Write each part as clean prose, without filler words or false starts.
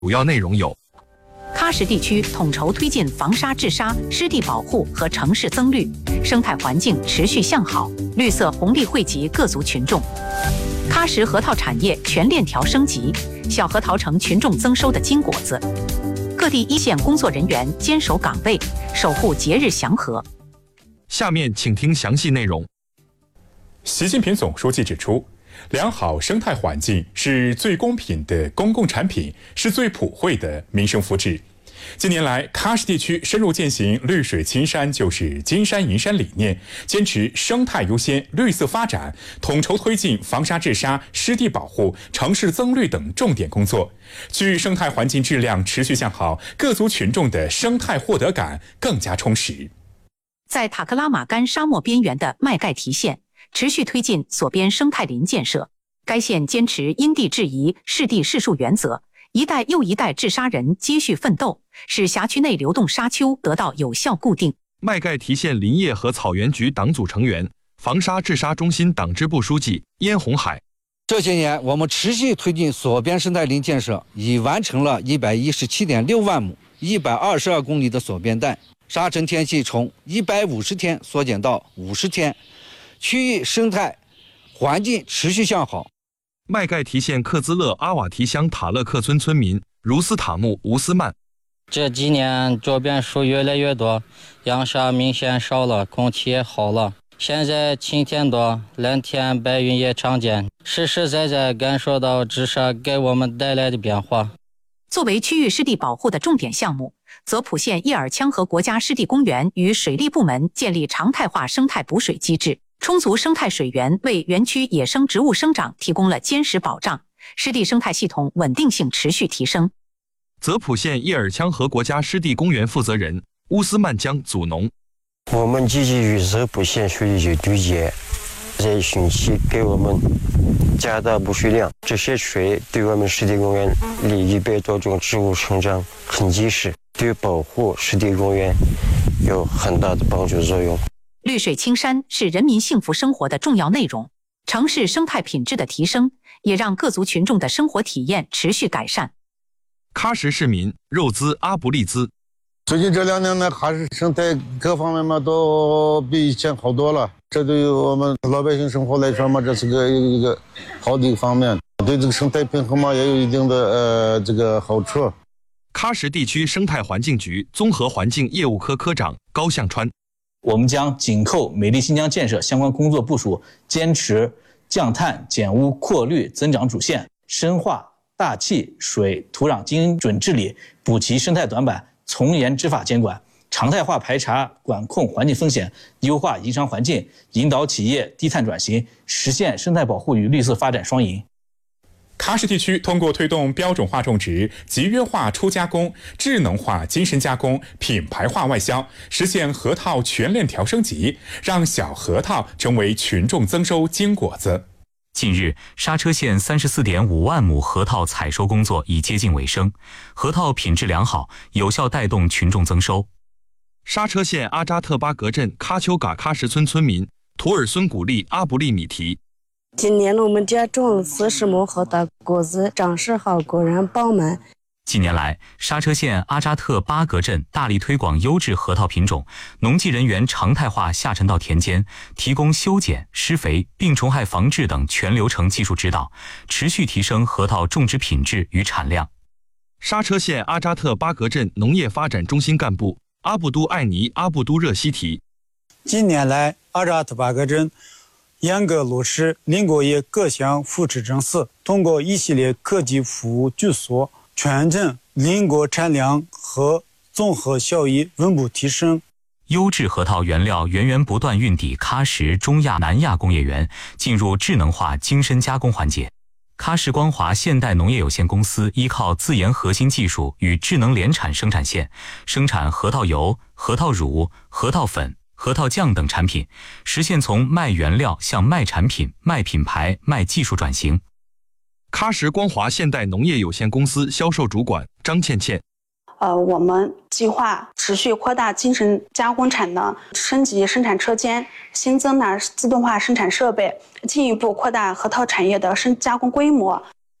主要内容有： 喀什地区统筹推进防沙治沙、湿地保护和城市增绿，生态环境持续向好，绿色红利惠及各族群众。喀什核桃产业全链条升级，小核桃成群众增收的金果子。各地一线工作人员坚守岗位，守护节日祥和。 下面请听详细内容。 习近平总书记指出，良好生态环境是最公平的公共产品，是最普惠的民生福祉。近年来，喀什地区深入践行“绿水青山就是金山银山”理念，坚持生态优先、绿色发展，统筹推进防沙治沙、湿地保护、城市增绿等重点工作，区域生态环境质量持续向好，各族群众的生态获得感更加充实。 在塔克拉玛干沙漠边缘的麦盖提县，持续推进所边生态林建设。该县坚持因地制宜、适地适树原则，一代又一代治沙人继续奋斗，使辖区内流动沙丘得到有效固定。 麦盖提县林业和草原局党组成员、防沙治沙中心党支部书记燕红海。 这些年，我们持续推进所边生态林建设，已完成了117.6万亩、122公里的所边带，沙尘天气从150天缩减到50天，区域生态环境持续向好。 麦盖提县克孜勒阿瓦提乡塔勒克村村民茹斯塔木吴斯曼： 这几年这边树越来越多，扬沙明显少了，空气也好了。现在晴天多，蓝天白云也常见，实实在在感受到治沙给我们带来的变化。 作为区域湿地保护的重点项目，泽普县叶尔羌河国家湿地公园与水利部门建立常态化生态补水机制，充足生态水源为园区野生植物生长提供了坚实保障，湿地生态系统稳定性持续提升。 泽普县叶尔羌河国家湿地公园负责人乌斯曼江祖农： 我们积极与泽普县水利局对接，在汛期给我们加大补水量，这些水对我们湿地公园里100多种植物生长很及时，对保护湿地公园有很大的帮助作用。 绿水青山是人民幸福生活的重要内容，城市生态品质的提升也让各族群众的生活体验持续改善。 喀什市民肉孜阿布利兹： 最近这2年呢，喀什生态各方面嘛都比以前好多了，这对于我们老百姓生活来说嘛，这是一个好的一个方面，对这个生态平衡嘛也有一定的这个好处。 喀什地区生态环境局综合环境业务科科长高向川： 我们将紧扣美丽新疆建设相关工作部署，坚持降碳、减污、扩绿增长主线，深化大气、水、土壤精准治理，补齐生态短板，从严执法监管，常态化排查管控环境风险，优化营商环境，引导企业低碳转型，实现生态保护与绿色发展双赢。 喀什地区通过推动标准化种植、集约化初加工、智能化精深加工、品牌化外销，实现核桃全链条升级，让小核桃成为群众增收金果子。 近日，刹车县34.5万亩核桃采收工作已接近尾声，核桃品质良好，有效带动群众增收。 刹车县阿扎特巴格镇喀丘嘎喀什村村民图尔孙古力阿布利米提： 今年我们家种了40亩核桃果子，长势好，果然饱满。 近年来，刹车县阿扎特巴格镇大力推广优质核桃品种，农技人员常态化下沉到田间，提供修剪、施肥、病虫害防治等全流程技术指导，持续提升核桃种植品质与产量。 刹车县阿扎特巴格镇农业发展中心干部阿布都艾尼阿布都热西提： 近年来，阿扎特巴格镇严格落实林果业各项扶持政策，通过一系列科技服务举措，全镇林果产量和综合效益稳步提升。 优质核桃原料源源不断运抵喀什中亚南亚工业园，进入智能化精深加工环节。喀什光华现代农业有限公司依靠自研核心技术与智能联产生产线，生产核桃油、核桃乳、核桃粉、核桃酱等产品，实现从卖原料向卖产品、卖品牌、卖技术转型。 喀什光华现代农业有限公司销售主管张倩倩： 我们计划持续扩大精神加工产能，升级生产车间，新增自动化生产设备，进一步扩大核桃产业的加工规模。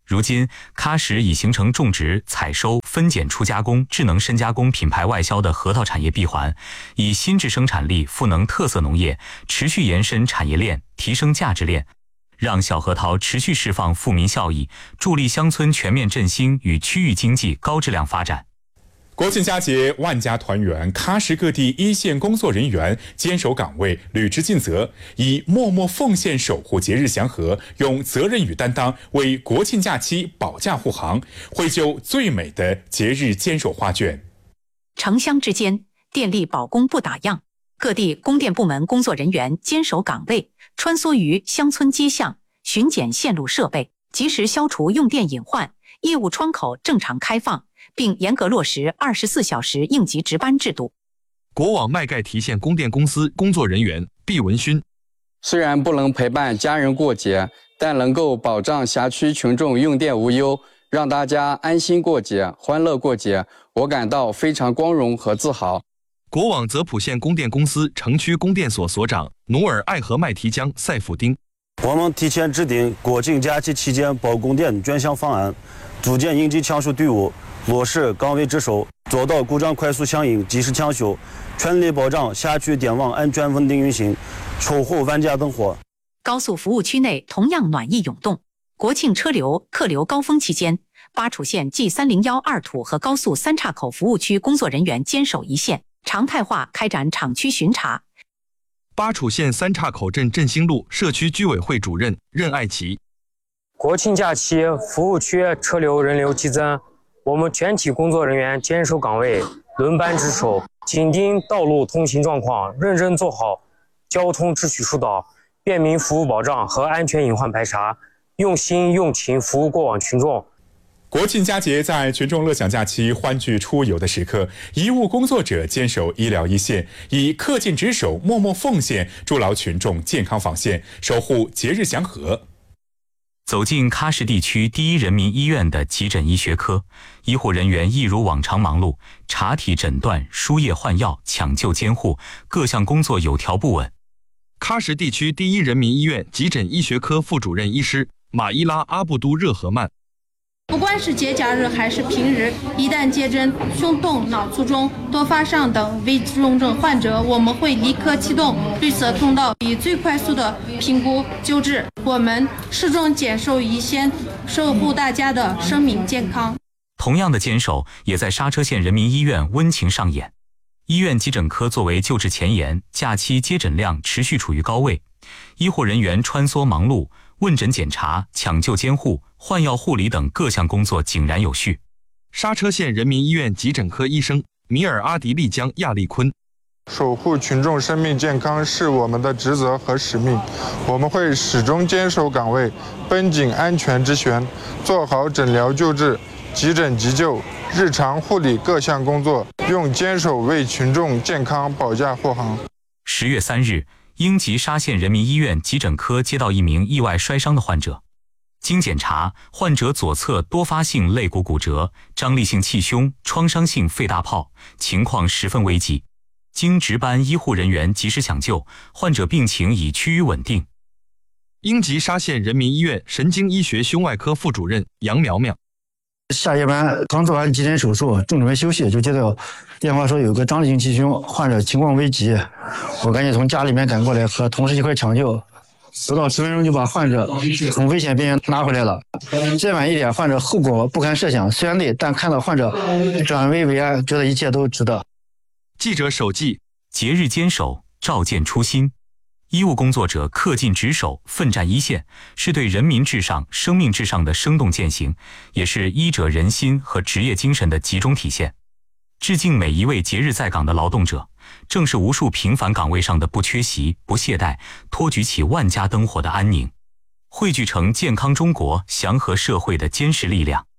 如今，喀什已形成种植、采收、分拣、初加工、智能深加工、品牌外销的核桃产业闭环，以新质生产力赋能特色农业，持续延伸产业链，提升价值链，让小核桃持续释放富民效益，助力乡村全面振兴与区域经济高质量发展。 国庆佳节，万家团圆，喀什各地一线工作人员坚守岗位，履职尽责，以默默奉献守护节日祥和，用责任与担当为国庆假期保驾护航，绘就最美的节日坚守画卷。 城乡之间，电力保供不打烊，各地供电部门工作人员坚守岗位，穿梭于乡村街巷，巡检线路设备，及时消除用电隐患，业务窗口正常开放，并严格落实24小时应急值班制度。 国网麦盖提县供电公司工作人员毕文勋： 虽然不能陪伴家人过节，但能够保障辖区群众用电无忧，让大家安心过节、欢乐过节，我感到非常光荣和自豪。 国网泽普县供电公司城区供电所所长努尔艾合麦提江赛甫丁： 我们提前制定国庆假期期间保供电专项方案，组建应急抢修队伍，落实岗位值守，做到故障快速响应、及时抢修，全力保障辖区电网安全稳定运行，守护万家灯火。 高速服务区内同样暖意涌动。国庆车流客流高峰期间，巴楚县 G301二土和高速三岔口服务区工作人员坚守一线，常态化开展厂区巡查。 巴楚县三岔口镇振兴路社区居委会主任任爱奇： 国庆假期服务区车流人流激增，我们全体工作人员坚守岗位，轮班值守，紧盯道路通行状况，认真做好交通秩序疏导、便民服务保障和安全隐患排查，用心用情服务过往群众。 国庆佳节在群众乐享假期、欢聚出游的时刻，医务工作者坚守医疗一线，以恪尽职守、默默奉献，筑牢群众健康防线，守护节日祥和。 走进喀什地区第一人民医院的急诊医学科，医护人员一如往常忙碌，查体诊断、输液换药、抢救监护，各项工作有条不紊。 喀什地区第一人民医院急诊医学科副主任医师马伊拉阿布都热合曼： 不管是节假日还是平日，一旦接诊胸痛、脑卒中、多发伤等危重症患者，我们会立刻启动绿色通道，以最快速的评估救治。我们始终坚守一线，守护大家的生命健康。 同样的坚守也在沙车县人民医院温情上演。医院急诊科作为救治前沿，假期接诊量持续处于高位，医护人员穿梭忙碌，问诊检查、抢救监护、换药护理等各项工作井然有序。 沙车县人民医院急诊科医生米尔阿迪丽江亚利坤： 守护群众生命健康是我们的职责和使命，我们会始终坚守岗位，绷紧安全之弦，做好诊疗救治、急诊急救、日常护理各项工作，用坚守为群众健康保驾护航。 10月3日，英吉沙县人民医院急诊科接到一名意外摔伤的患者，经检查，患者左侧多发性肋骨骨折、张力性气胸、创伤性肺大泡，情况十分危急。经值班医护人员及时抢救，患者病情已趋于稳定。 英吉沙县人民医院神经医学胸外科副主任杨苗苗： 下夜班刚做完急诊手术，正准备休息，就接到电话说有个张力性气胸，患者情况危急，我赶紧从家里面赶过来，和同事一块抢救，不到10分钟就把患者从危险边缘拉回来了。再晚一点，患者后果不堪设想，虽然累，但看到患者转危为安，觉得一切都值得。 记者手记： 节日坚守，照见初心。医务工作者恪尽职守，奋战一线，是对人民至上、生命至上的生动践行，也是医者仁心和职业精神的集中体现。致敬每一位节日在岗的劳动者，正是无数平凡岗位上的不缺席、不懈怠，托举起万家灯火的安宁，汇聚成健康中国、祥和社会的坚实力量。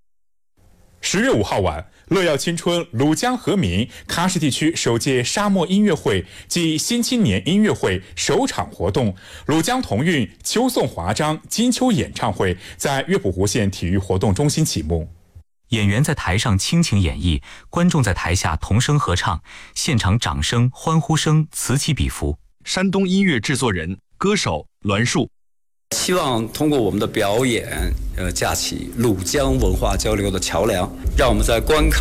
10月5号晚，乐耀青春鲁江和民喀什地区首届沙漠音乐会暨新青年音乐会首场活动鲁江同韵秋颂华章金秋演唱会在乐浦湖县体育活动中心启幕。 演员在台上倾情演绎，观众在台下同声合唱，现场掌声、欢呼声此起彼伏。 山东音乐制作人、歌手栾树： 希望通过我们的表演，架起鲁江文化交流的桥梁，让我们在观看